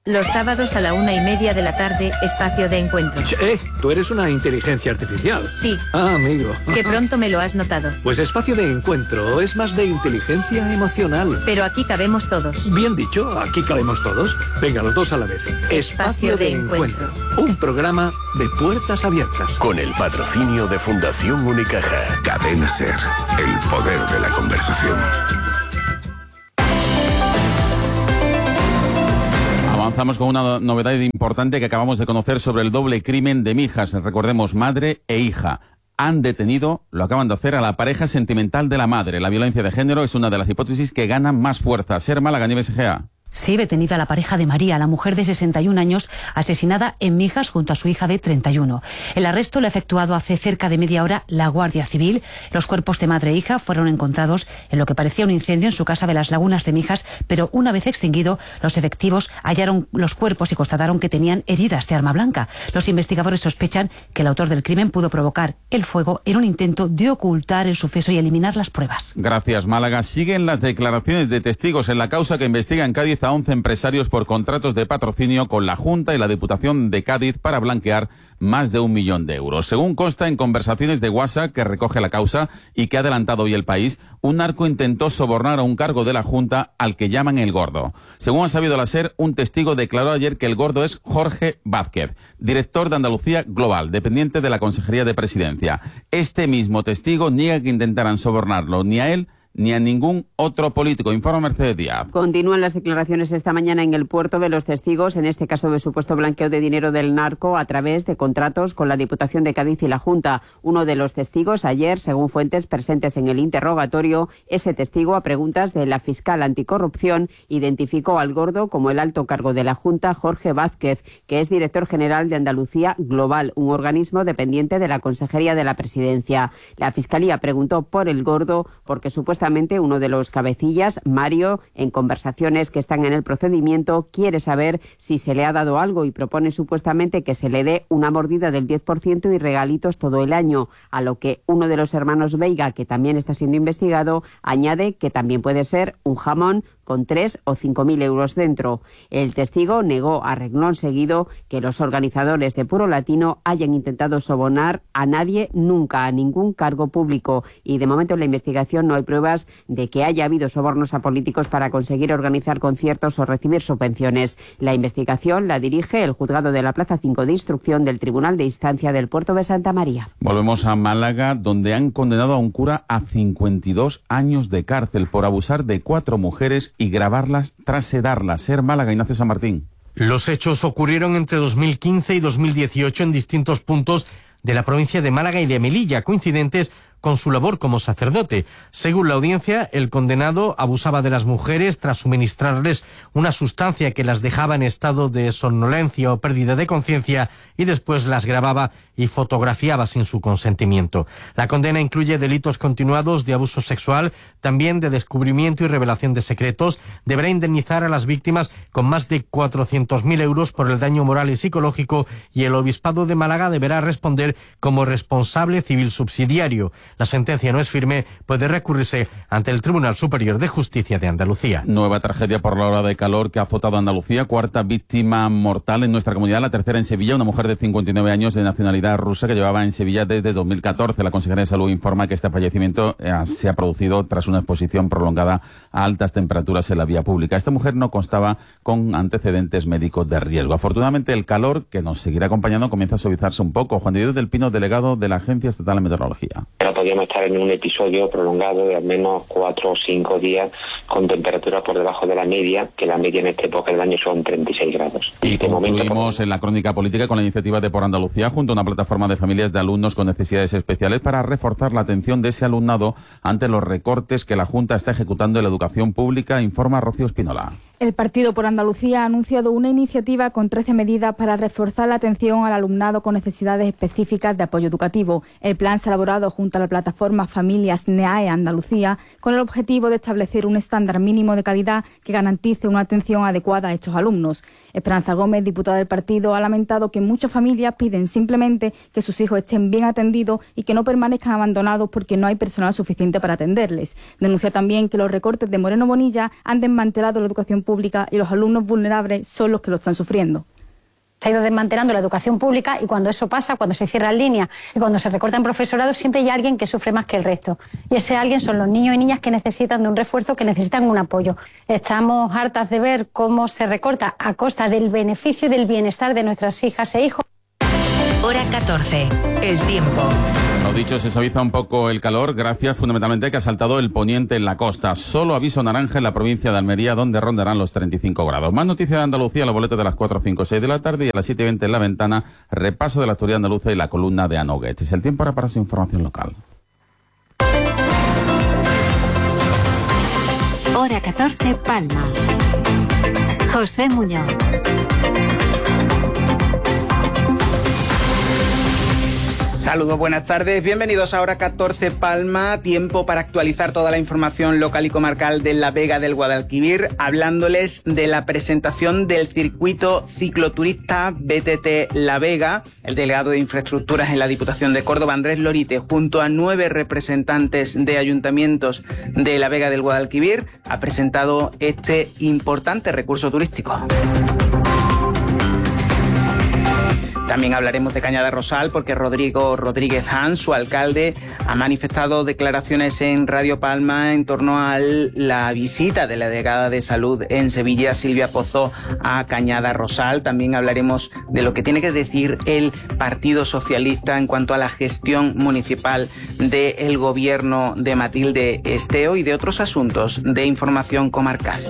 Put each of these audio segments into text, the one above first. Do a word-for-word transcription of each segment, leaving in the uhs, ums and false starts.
Los sábados a la una y media de la tarde, espacio de encuentro. Eh, tú eres una inteligencia artificial. Sí. Ah, amigo. Que pronto me lo has notado. Pues espacio de encuentro es más de inteligencia emocional. Pero aquí cabemos todos. Bien dicho, aquí cabemos todos. Venga, los dos a la vez. Espacio, espacio de, de encuentro. encuentro. Un programa de puertas abiertas. Con el patrocinio de Fundación Unicaja. Cadena Ser. El poder de la conversación. Avanzamos con una novedad importante que acabamos de conocer sobre el doble crimen de Mijas. Recordemos, madre e hija. Han detenido, lo acaban de hacer, a la pareja sentimental de la madre. La violencia de género es una de las hipótesis que ganan más fuerza. Ser Málaga, Nieves Egea. Sí, detenida la pareja de María, la mujer de sesenta y un años, asesinada en Mijas junto a su hija de treinta y uno. El arresto lo ha efectuado hace cerca de media hora la Guardia Civil. Los cuerpos de madre e hija fueron encontrados en lo que parecía un incendio en su casa de las Lagunas de Mijas, pero una vez extinguido, los efectivos hallaron los cuerpos y constataron que tenían heridas de arma blanca. Los investigadores sospechan que el autor del crimen pudo provocar el fuego en un intento de ocultar el suceso y eliminar las pruebas. Gracias, Málaga. Siguen las declaraciones de testigos en la causa que investiga en Cádiz a once empresarios por contratos de patrocinio con la Junta y la Diputación de Cádiz para blanquear más de un millón de euros. Según consta en conversaciones de WhatsApp que recoge la causa y que ha adelantado hoy El País, un narco intentó sobornar a un cargo de la Junta al que llaman el Gordo. Según ha sabido la SER, un testigo declaró ayer que el Gordo es Jorge Vázquez, director de Andalucía Global, dependiente de la Consejería de Presidencia. Este mismo testigo niega que intentaran sobornarlo ni a él ni a ningún otro político. Informa Mercedes Díaz. Continúan las declaraciones esta mañana en el puerto de los testigos, en este caso de supuesto blanqueo de dinero del narco a través de contratos con la Diputación de Cádiz y la Junta. Uno de los testigos ayer, según fuentes presentes en el interrogatorio, ese testigo a preguntas de la fiscal anticorrupción identificó al Gordo como el alto cargo de la Junta, Jorge Vázquez, que es director general de Andalucía Global, un organismo dependiente de la Consejería de la Presidencia. La Fiscalía preguntó por el Gordo porque supuestamente uno de los cabecillas, Mario, en conversaciones que están en el procedimiento, quiere saber si se le ha dado algo y propone supuestamente que se le dé una mordida del diez por ciento y regalitos todo el año, a lo que uno de los hermanos Veiga, que también está siendo investigado, añade que también puede ser un jamón con tres o cinco mil euros dentro. El testigo negó a renglón seguido que los organizadores de Puro Latino hayan intentado sobornar a nadie nunca, a ningún cargo público, y de momento en la investigación no hay pruebas de que haya habido sobornos a políticos para conseguir organizar conciertos o recibir subvenciones. La investigación la dirige el juzgado de la Plaza cinco de Instrucción del Tribunal de Instancia del Puerto de Santa María. Volvemos a Málaga, donde han condenado a un cura a cincuenta y dos años de cárcel por abusar de cuatro mujeres y grabarlas tras sedarlas. Ser Málaga, Ignacio San Martín. Los hechos ocurrieron entre dos mil quince y dos mil dieciocho en distintos puntos de la provincia de Málaga y de Melilla, coincidentes con su labor como sacerdote. Según la audiencia, el condenado abusaba de las mujeres tras suministrarles una sustancia que las dejaba en estado de somnolencia o pérdida de conciencia y después las grababa y fotografiaba sin su consentimiento. La condena incluye delitos continuados de abuso sexual, también de descubrimiento y revelación de secretos. Deberá indemnizar a las víctimas con más de cuatrocientos mil euros por el daño moral y psicológico, y el Obispado de Málaga deberá responder como responsable civil subsidiario. La sentencia no es firme, puede recurrirse ante el Tribunal Superior de Justicia de Andalucía. Nueva tragedia por la ola de calor que ha azotado a Andalucía, cuarta víctima mortal en nuestra comunidad, la tercera en Sevilla, una mujer de cincuenta y nueve años de nacionalidad rusa que llevaba en Sevilla desde dos mil catorce. La Consejería de Salud informa que este fallecimiento eh, se ha producido tras una exposición prolongada a altas temperaturas en la vía pública. Esta mujer no constaba con antecedentes médicos de riesgo. Afortunadamente, el calor, que nos seguirá acompañando, comienza a suavizarse un poco. Juan de Dios del Pino, delegado de la Agencia Estatal de Meteorología. Podríamos estar en un episodio prolongado de al menos cuatro o cinco días con temperaturas por debajo de la media, que la media en esta época del año son treinta y seis grados. Y este concluimos momento, en la crónica política con la iniciativa de Por Andalucía, junto a una plataforma de familias de alumnos con necesidades especiales, para reforzar la atención de ese alumnado ante los recortes que la Junta está ejecutando en la educación pública, informa Rocío Espinola. El Partido por Andalucía ha anunciado una iniciativa con trece medidas para reforzar la atención al alumnado con necesidades específicas de apoyo educativo. El plan se ha elaborado junto a la plataforma Familias N E A E Andalucía con el objetivo de establecer un estándar mínimo de calidad que garantice una atención adecuada a estos alumnos. Esperanza Gómez, diputada del partido, ha lamentado que muchas familias piden simplemente que sus hijos estén bien atendidos y que no permanezcan abandonados porque no hay personal suficiente para atenderles. Denuncia también que los recortes de Moreno Bonilla han desmantelado la educación pública pública y los alumnos vulnerables son los que lo están sufriendo. Se ha ido desmantelando la educación pública y cuando eso pasa, cuando se cierran líneas y cuando se recortan profesorados, siempre hay alguien que sufre más que el resto. Y ese alguien son los niños y niñas que necesitan de un refuerzo, que necesitan un apoyo. Estamos hartas de ver cómo se recorta a costa del beneficio y del bienestar de nuestras hijas e hijos. Hora catorce. El tiempo. Lo dicho, se suaviza un poco el calor, gracias fundamentalmente a que ha saltado el poniente en la costa. Solo aviso naranja en la provincia de Almería, donde rondarán los treinta y cinco grados. Más noticias de Andalucía, la boleta de las cuatro, cinco, seis de la tarde y a las siete y veinte en La Ventana, repaso de la actualidad andaluza y la columna de Anoguet. Es el tiempo ahora para su información local. Hora catorce, Palma. José Muñoz. Saludos, buenas tardes, bienvenidos a Hora catorce Palma, tiempo para actualizar toda la información local y comarcal de la Vega del Guadalquivir, hablándoles de la presentación del circuito cicloturista B T T La Vega. El delegado de Infraestructuras en la Diputación de Córdoba, Andrés Lorite, junto a nueve representantes de ayuntamientos de la Vega del Guadalquivir, ha presentado este importante recurso turístico. También hablaremos de Cañada Rosal porque Rodrigo Rodríguez Hans, su alcalde, ha manifestado declaraciones en Radio Palma en torno a la visita de la delegada de Salud en Sevilla, Silvia Pozo, a Cañada Rosal. También hablaremos de lo que tiene que decir el Partido Socialista en cuanto a la gestión municipal del gobierno de Matilde Esteo y de otros asuntos de información comarcal.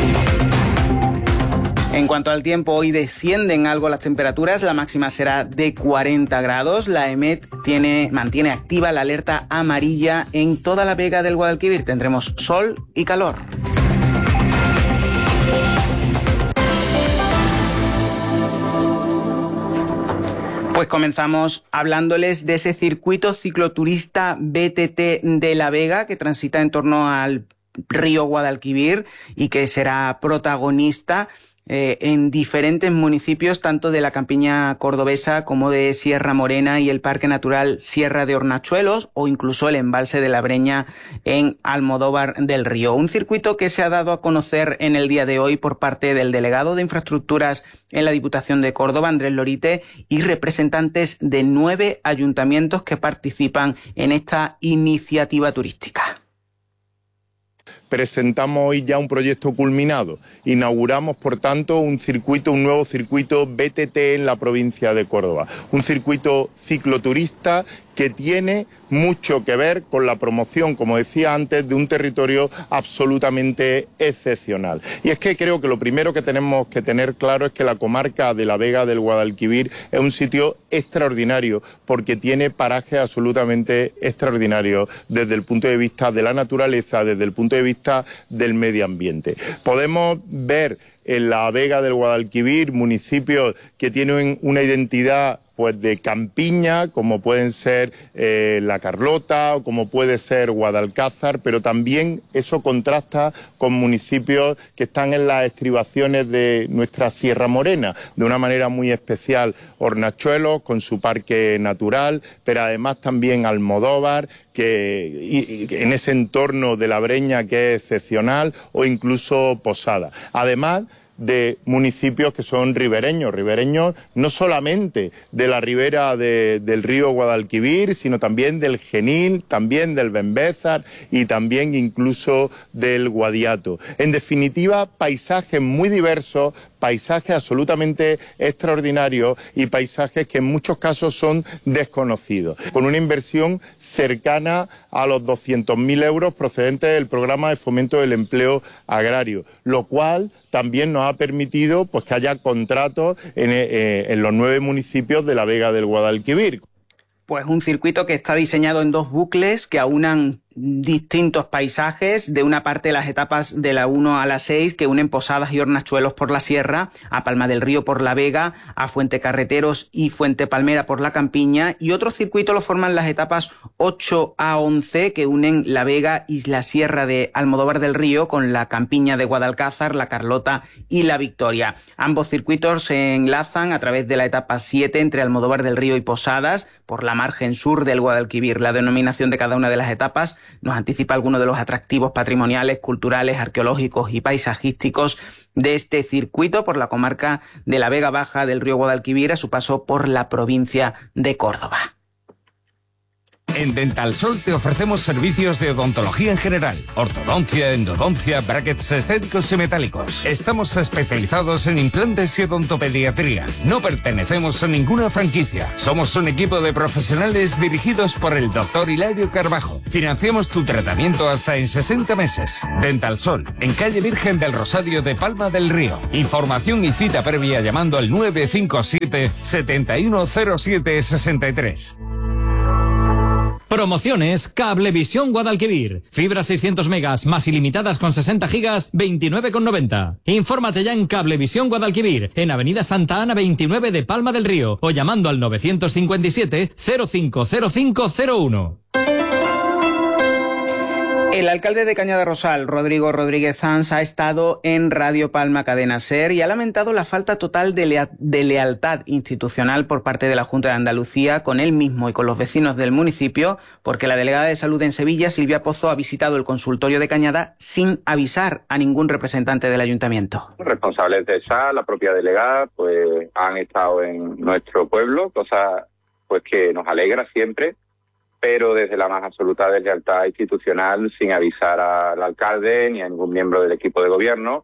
En cuanto al tiempo, hoy descienden algo las temperaturas, la máxima será de cuarenta grados. La EMET tiene, mantiene activa la alerta amarilla en toda la Vega del Guadalquivir. Tendremos sol y calor. Pues comenzamos hablándoles de ese circuito cicloturista B T T de La Vega que transita en torno al río Guadalquivir y que será protagonista Eh, en diferentes municipios, tanto de la campiña cordobesa como de Sierra Morena y el Parque Natural Sierra de Hornachuelos o incluso el embalse de la Breña en Almodóvar del Río. Un circuito que se ha dado a conocer en el día de hoy por parte del delegado de Infraestructuras en la Diputación de Córdoba, Andrés Lorite, y representantes de nueve ayuntamientos que participan en esta iniciativa turística. Presentamos hoy ya un proyecto culminado. Inauguramos, por tanto, un circuito, un nuevo circuito B T T en la provincia de Córdoba. Un circuito cicloturista que tiene mucho que ver con la promoción, como decía antes, de un territorio absolutamente excepcional. Y es que creo que lo primero que tenemos que tener claro es que la comarca de la Vega del Guadalquivir es un sitio extraordinario, porque tiene parajes absolutamente extraordinarios desde el punto de vista de la naturaleza, desde el punto de vista del medio ambiente. Podemos ver en la Vega del Guadalquivir municipios que tienen una identidad pues de campiña, como pueden ser eh, La Carlota o como puede ser Guadalcázar, pero también eso contrasta con municipios que están en las estribaciones de nuestra Sierra Morena, de una manera muy especial Hornachuelos con su parque natural, pero además también Almodóvar, que y, y en ese entorno de la Breña que es excepcional, o incluso Posada. Además de municipios que son ribereños, ribereños no solamente de la ribera de, del río Guadalquivir, sino también del Genil, también del Benbézar y también incluso del Guadiato. En definitiva, paisajes muy diversos, paisajes absolutamente extraordinarios y paisajes que en muchos casos son desconocidos, con una inversión cercana a los doscientos mil euros procedentes del programa de fomento del empleo agrario, lo cual también nos ha permitido pues que haya contratos en, eh, en los nueve municipios de la Vega del Guadalquivir. Pues un circuito que está diseñado en dos bucles que aunan distintos paisajes, de una parte las etapas de la uno a la seis que unen Posadas y Hornachuelos por la Sierra, a Palma del Río por la Vega, a Fuente Carreteros y Fuente Palmera por la Campiña, y otro circuito lo forman las etapas ocho a once que unen la Vega y la Sierra de Almodóvar del Río con la Campiña de Guadalcázar, la Carlota y la Victoria. Ambos circuitos se enlazan a través de la etapa siete entre Almodóvar del Río y Posadas por la margen sur del Guadalquivir. La denominación de cada una de las etapas nos anticipa algunos de los atractivos patrimoniales, culturales, arqueológicos y paisajísticos de este circuito por la comarca de la Vega Baja del río Guadalquivir a su paso por la provincia de Córdoba. En Dental Sol te ofrecemos servicios de odontología en general, ortodoncia, endodoncia, brackets estéticos y metálicos. Estamos especializados en implantes y odontopediatría. No pertenecemos a ninguna franquicia. Somos un equipo de profesionales dirigidos por el doctor Hilario Carbajo. Financiamos tu tratamiento hasta en sesenta meses. Dental Sol, en calle Virgen del Rosario de Palma del Río. Información y cita previa llamando al nueve cinco siete, siete uno cero siete seis tres. Promociones Cablevisión Guadalquivir. Fibra seiscientos megas más ilimitadas con sesenta gigas, veintinueve con noventa. Infórmate ya en Cablevisión Guadalquivir, en Avenida Santa Ana veintinueve de Palma del Río, o llamando al novecientos cincuenta y siete, cero cinco cero cinco cero uno. El alcalde de Cañada Rosal, Rodrigo Rodríguez Sans, ha estado en Radio Palma Cadena SER y ha lamentado la falta total de, lea- de lealtad institucional por parte de la Junta de Andalucía con él mismo y con los vecinos del municipio, porque la delegada de Salud en Sevilla, Silvia Pozo, ha visitado el consultorio de Cañada sin avisar a ningún representante del ayuntamiento. Responsables de S A, la propia delegada, pues han estado en nuestro pueblo, cosa pues que nos alegra siempre, pero desde la más absoluta deslealtad institucional, sin avisar al alcalde ni a ningún miembro del equipo de gobierno.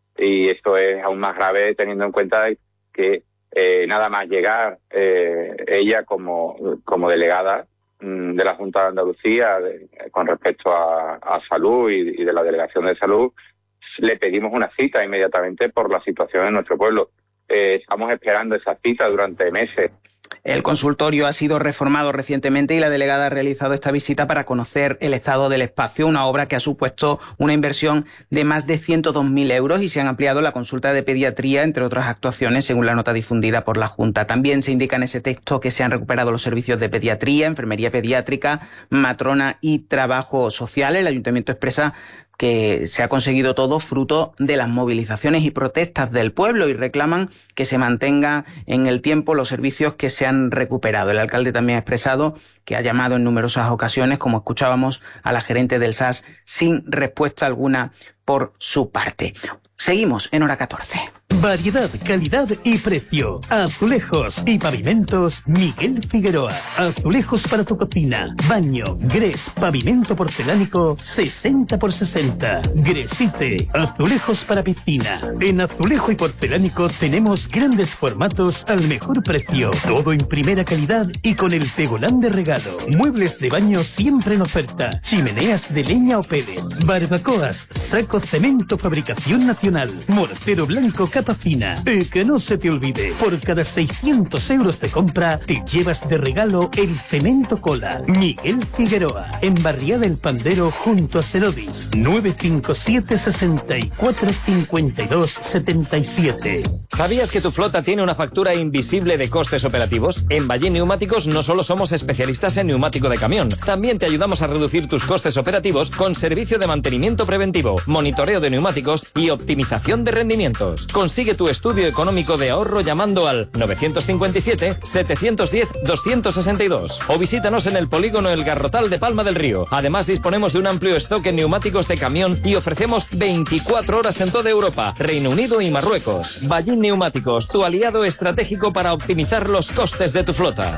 Y esto es aún más grave teniendo en cuenta que eh, nada más llegar eh, ella como, como delegada mmm, de la Junta de Andalucía de, con respecto a, a salud y, y de la Delegación de Salud, le pedimos una cita inmediatamente por la situación en nuestro pueblo. Eh, estamos esperando esa cita durante meses. El consultorio ha sido reformado recientemente y la delegada ha realizado esta visita para conocer el estado del espacio, una obra que ha supuesto una inversión de más de ciento dos mil euros y se han ampliado la consulta de pediatría, entre otras actuaciones, según la nota difundida por la Junta. También se indica en ese texto que se han recuperado los servicios de pediatría, enfermería pediátrica, matrona y trabajo social. El ayuntamiento expresa que se ha conseguido todo fruto de las movilizaciones y protestas del pueblo y reclaman que se mantenga en el tiempo los servicios que se han recuperado. El alcalde también ha expresado que ha llamado en numerosas ocasiones, como escuchábamos, a la gerente del S A S sin respuesta alguna por su parte. Seguimos en hora catorce. Variedad, calidad y precio. Azulejos y pavimentos Miguel Figueroa. Azulejos para tu cocina, baño, grés, pavimento porcelánico sesenta por sesenta. Gresite. Azulejos para piscina. En azulejo y porcelánico tenemos grandes formatos al mejor precio. Todo en primera calidad y con el tegolán de regalo. Muebles de baño siempre en oferta. Chimeneas de leña o pellet. Barbacoas, saco cemento fabricación nacional. Mortero blanco capa fina. Y que no se te olvide, por cada seiscientos euros de compra te llevas de regalo el cemento cola. Miguel Figueroa, en Barriada del Pandero junto a Cerodis. nueve cinco siete, sesenta y cuatro, cincuenta y dos, setenta y siete. ¿Sabías que tu flota tiene una factura invisible de costes operativos? En Ballín Neumáticos no solo somos especialistas en neumático de camión, también te ayudamos a reducir tus costes operativos con servicio de mantenimiento preventivo, monitoreo de neumáticos y optimización de rendimientos. Consigue tu estudio económico de ahorro llamando al nueve cinco siete, siete uno cero, dos seis dos o visítanos en el polígono El Garrotal de Palma del Río. Además disponemos de un amplio stock en neumáticos de camión y ofrecemos veinticuatro horas en toda Europa, Reino Unido y Marruecos. Ballín Neumáticos, tu aliado estratégico para optimizar los costes de tu flota.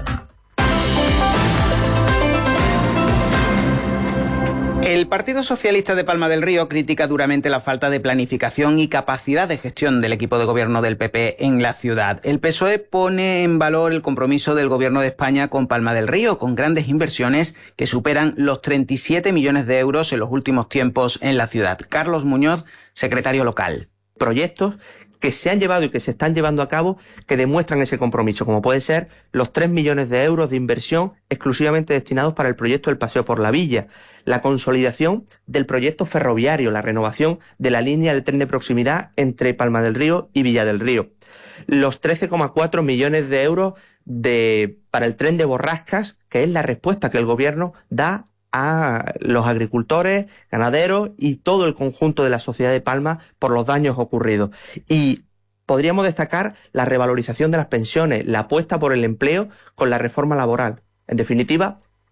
El Partido Socialista de Palma del Río critica duramente la falta de planificación y capacidad de gestión del equipo de gobierno del P P en la ciudad. El P S O E pone en valor el compromiso del Gobierno de España con Palma del Río, con grandes inversiones que superan los treinta y siete millones de euros en los últimos tiempos en la ciudad. Carlos Muñoz, secretario local. Proyectos que se han llevado y que se están llevando a cabo que demuestran ese compromiso, como puede ser los tres millones de euros de inversión exclusivamente destinados para el proyecto del Paseo por la Villa, la consolidación del proyecto ferroviario, la renovación de la línea del tren de proximidad entre Palma del Río y Villa del Río, los trece coma cuatro millones de euros de, para el tren de Borrascas, que es la respuesta que el gobierno da a los agricultores, ganaderos y todo el conjunto de la sociedad de Palma por los daños ocurridos. Y podríamos destacar la revalorización de las pensiones, la apuesta por el empleo con la reforma laboral. En definitiva,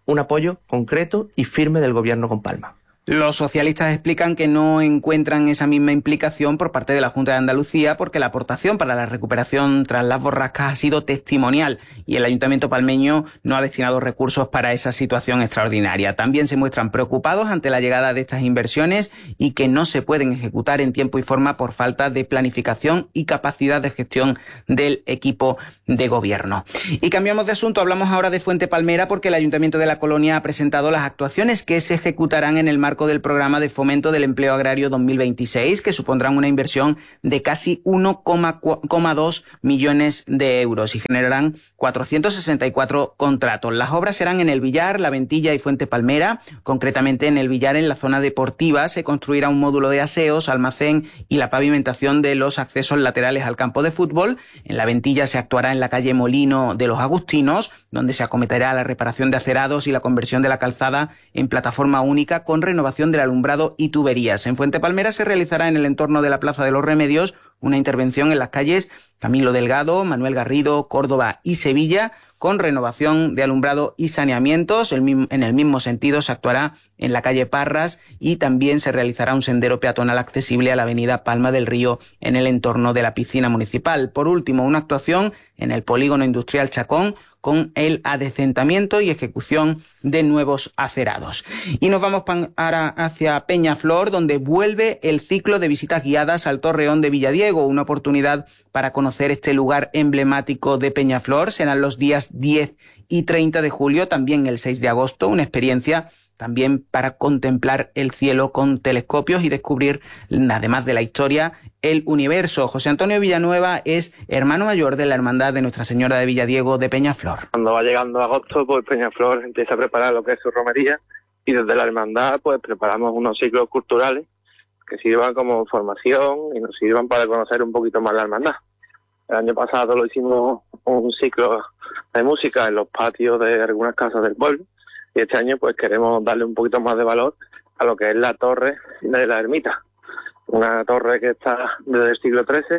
un apoyo concreto y firme del Gobierno con Palma. Los socialistas explican que no encuentran esa misma implicación por parte de la Junta de Andalucía porque la aportación para la recuperación tras las borrascas ha sido testimonial y el Ayuntamiento palmeño no ha destinado recursos para esa situación extraordinaria. También se muestran preocupados ante la llegada de estas inversiones y que no se pueden ejecutar en tiempo y forma por falta de planificación y capacidad de gestión del equipo de gobierno. Y cambiamos de asunto, hablamos ahora de Fuente Palmera porque el Ayuntamiento de La Colonia ha presentado las actuaciones que se ejecutarán en el marco del programa de fomento del empleo agrario dos mil veintiséis, que supondrán una inversión de casi uno coma dos millones de euros y generarán cuatrocientos sesenta y cuatro contratos. Las obras serán en El Villar, La Ventilla y Fuente Palmera. Concretamente en El Villar, en la zona deportiva, se construirá un módulo de aseos, almacén y la pavimentación de los accesos laterales al campo de fútbol. En La Ventilla se actuará en la calle Molino de los Agustinos, donde se acometerá la reparación de acerados y la conversión de la calzada en plataforma única con renovación del alumbrado y tuberías. En Fuente Palmera se realizará en el entorno de la Plaza de los Remedios una intervención en las calles Camilo Delgado, Manuel Garrido, Córdoba y Sevilla, con renovación de alumbrado y saneamientos. En el mismo sentido se actuará en la calle Parras y también se realizará un sendero peatonal accesible a la avenida Palma del Río en el entorno de la piscina municipal. Por último, una actuación en el polígono industrial Chacón con el adecentamiento y ejecución de nuevos acerados. Y nos vamos ahora hacia Peñaflor, donde vuelve el ciclo de visitas guiadas al Torreón de Villadiego, una oportunidad para conocer este lugar emblemático de Peñaflor. Serán los días diez y treinta de julio, también el seis de agosto, una experiencia también para contemplar el cielo con telescopios y descubrir, además de la historia, el universo. José Antonio Villanueva es hermano mayor de la Hermandad de Nuestra Señora de Villadiego de Peñaflor. Cuando va llegando agosto, pues Peñaflor empieza a preparar lo que es su romería y desde la Hermandad pues preparamos unos ciclos culturales que sirvan como formación y nos sirvan para conocer un poquito más la Hermandad. El año pasado lo hicimos un ciclo de música en los patios de algunas casas del pueblo. Y este año pues queremos darle un poquito más de valor a lo que es la torre de la ermita. Una torre que está desde el siglo trece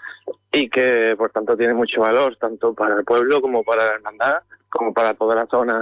y que por tanto tiene mucho valor, tanto para el pueblo como para la hermandad, como para toda la zona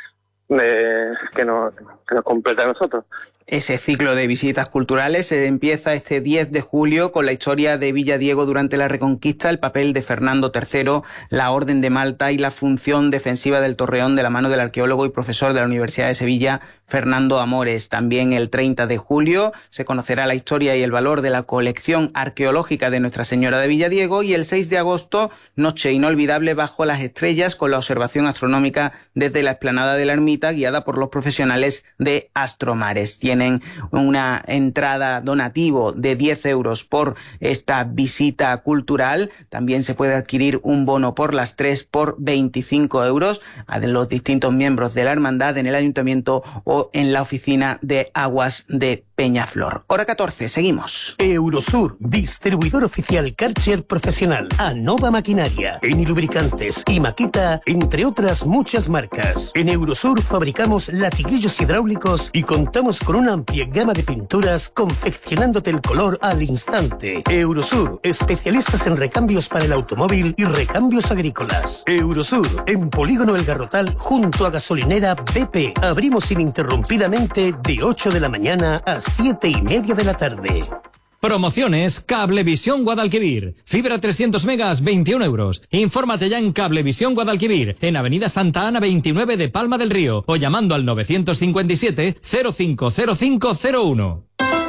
de, que, nos, que nos completa a nosotros. Ese ciclo de visitas culturales se empieza este diez de julio con la historia de Villadiego durante la Reconquista, el papel de Fernando tercero, la Orden de Malta y la función defensiva del Torreón de la mano del arqueólogo y profesor de la Universidad de Sevilla, Fernando Amores. También el treinta de julio se conocerá la historia y el valor de la colección arqueológica de Nuestra Señora de Villadiego y el seis de agosto, noche inolvidable bajo las estrellas con la observación astronómica desde la explanada de la ermita guiada por los profesionales de Astromares. Tienen una entrada donativo de diez euros por esta visita cultural. También se puede adquirir un bono por las tres por veinticinco euros a los distintos miembros de la hermandad en el ayuntamiento o en la oficina de aguas de Peñaflor. Hora catorce, seguimos. Eurosur, distribuidor oficial Karcher profesional. Anova Maquinaria, Eni Lubricantes y Maquita, entre otras muchas marcas. En Eurosur fabricamos latiguillos hidráulicos y contamos con una amplia gama de pinturas confeccionándote el color al instante. Eurosur, especialistas en recambios para el automóvil y recambios agrícolas. Eurosur, en Polígono El Garrotal, junto a gasolinera B P. Abrimos ininterrumpidamente de ocho de la mañana a siete y media de la tarde. Promociones Cablevisión Guadalquivir. Fibra trescientos megas, veintiún euros. Infórmate ya en Cablevisión Guadalquivir, en Avenida Santa Ana veintinueve de Palma del Río, o llamando al novecientos cincuenta y siete, cero cinco cero cinco cero uno.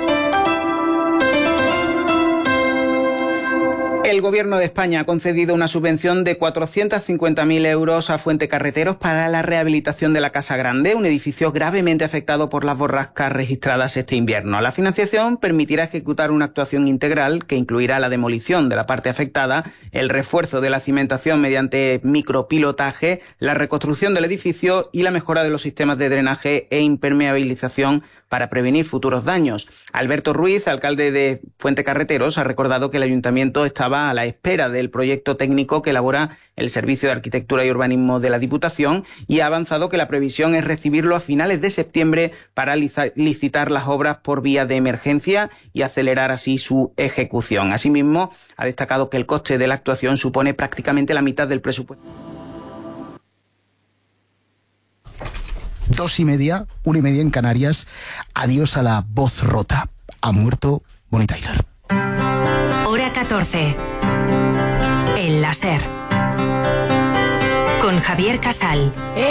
El Gobierno de España ha concedido una subvención de cuatrocientos cincuenta mil euros a Fuentecarreteros para la rehabilitación de la Casa Grande, un edificio gravemente afectado por las borrascas registradas este invierno. La financiación permitirá ejecutar una actuación integral que incluirá la demolición de la parte afectada, el refuerzo de la cimentación mediante micropilotaje, la reconstrucción del edificio y la mejora de los sistemas de drenaje e impermeabilización para prevenir futuros daños. Alberto Ruiz, alcalde de Fuentecarreteros, ha recordado que el ayuntamiento estaba a la espera del proyecto técnico que elabora el Servicio de Arquitectura y Urbanismo de la Diputación y ha avanzado que la previsión es recibirlo a finales de septiembre para licitar las obras por vía de emergencia y acelerar así su ejecución. Asimismo, ha destacado que el coste de la actuación supone prácticamente la mitad del presupuesto. dos y media, una y media en Canarias. Adiós a la voz rota. Ha muerto Bonnie Tyler. Hora catorce. El láser. Con Javier Casal.